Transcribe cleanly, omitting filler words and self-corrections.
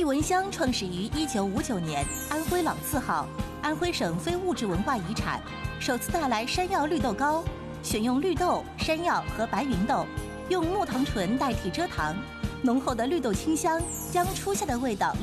玉闻香创始于1959年，安徽老字号，安徽省非物质文化遗产，首次带来山药绿豆糕，选用绿豆、山药和白芸豆，用木糖醇代替蔗糖，浓厚的绿豆清香将初夏的味道